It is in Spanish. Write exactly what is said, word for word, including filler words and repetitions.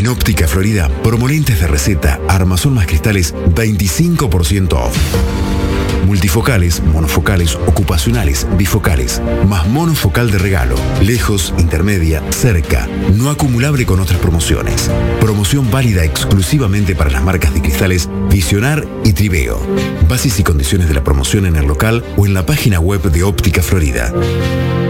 Óptica Florida, promolentes de receta, armazón más cristales, veinticinco por ciento off. Multifocales, monofocales, ocupacionales, bifocales, más monofocal de regalo, lejos, intermedia, cerca, no acumulable con otras promociones. Promoción válida exclusivamente para las marcas de cristales Visionar y Triveo. Bases y condiciones de la promoción en el local o en la página web de Óptica Florida.